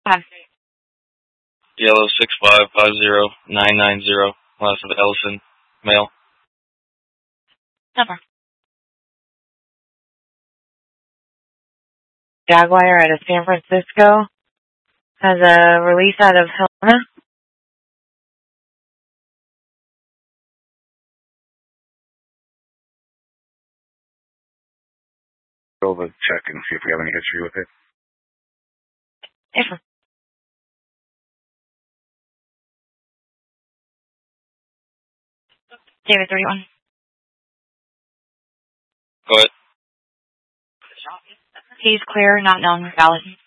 have? Yellow 6550990. Last of Ellison. Male. Number. Jaguar out of San Francisco has a release out of Helena. Over check and see if we have any history with it. Different. David 31. Go ahead. He's clear, not known, valid.